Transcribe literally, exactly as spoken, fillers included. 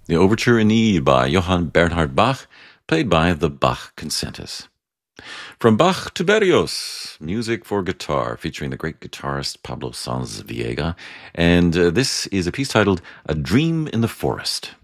The Overture in E by Johann Bernhard Bach, played by the Bach Concentus. From Bach to Berrios, music for guitar, featuring the great guitarist Pablo Sanz Viega. And uh, this is a piece titled A Dream in the Forest.